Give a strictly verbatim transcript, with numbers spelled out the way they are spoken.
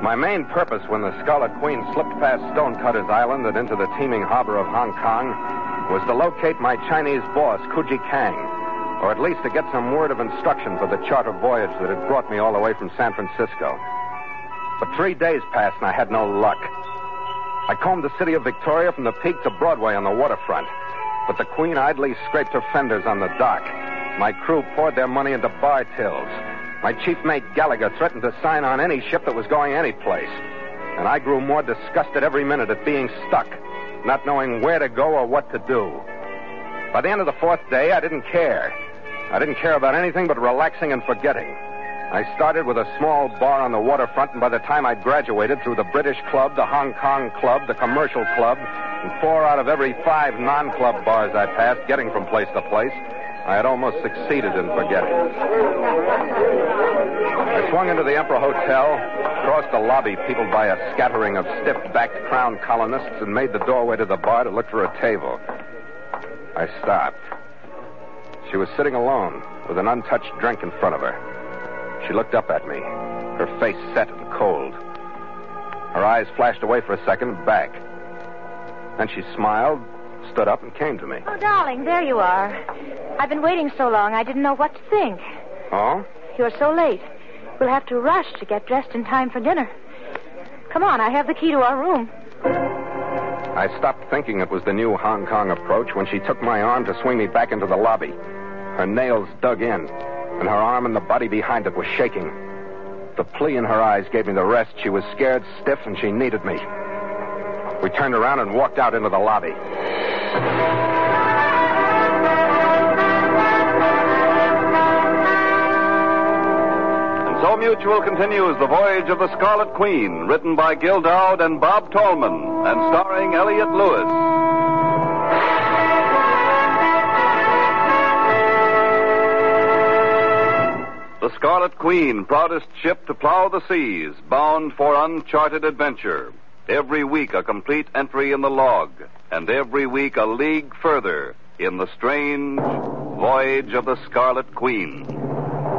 My main purpose when the Scarlet Queen slipped past Stonecutter's Island and into the teeming harbor of Hong Kong was to locate my Chinese boss, Kuji Kang, or at least to get some word of instruction for the charter voyage that had brought me all the way from San Francisco. But three days passed and I had no luck. I combed the city of Victoria from the Peak to Broadway on the waterfront, but the Queen idly scraped her fenders on the dock. My crew poured their money into bar tills. My chief mate Gallagher threatened to sign on any ship that was going any place. And I grew more disgusted every minute at being stuck, not knowing where to go or what to do. By the end of the fourth day, I didn't care. I didn't care about anything but relaxing and forgetting. I started with a small bar on the waterfront, and by the time I'd graduated through the British Club, the Hong Kong Club, the Commercial Club, and four out of every five non-club bars I passed, getting from place to place, I had almost succeeded in forgetting. I swung into the Emperor Hotel, crossed the lobby peopled by a scattering of stiff-backed crown colonists, and made the doorway to the bar to look for a table. I stopped. She was sitting alone with an untouched drink in front of her. She looked up at me, her face set and cold. Her eyes flashed away for a second, back. Then she smiled, stood up, and came to me. Oh, darling, there you are. I've been waiting so long, I didn't know what to think. Oh? You're so late. We'll have to rush to get dressed in time for dinner. Come on, I have the key to our room. I stopped thinking it was the new Hong Kong approach when she took my arm to swing me back into the lobby. Her nails dug in, and her arm and the body behind it was shaking. The plea in her eyes gave me the rest. She was scared stiff, and she needed me. We turned around and walked out into the lobby. So Mutual continues The Voyage of the Scarlet Queen, written by Gil Dowd and Bob Tallman, and starring Elliott Lewis. The Scarlet Queen, proudest ship to plow the seas, bound for uncharted adventure. Every week a complete entry in the log, and every week a league further in the strange Voyage of the Scarlet Queen.